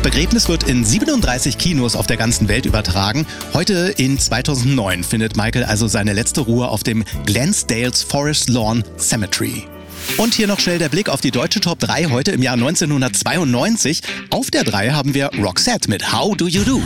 Begräbnis wird in 37 Kinos auf der ganzen Welt übertragen. Heute in 2009 findet Michael also seine letzte Ruhe auf dem Glensdale's Forest Lawn Cemetery. Und hier noch schnell der Blick auf die deutsche Top 3 heute im Jahr 1992. Auf der 3 haben wir Roxette mit How Do You Do.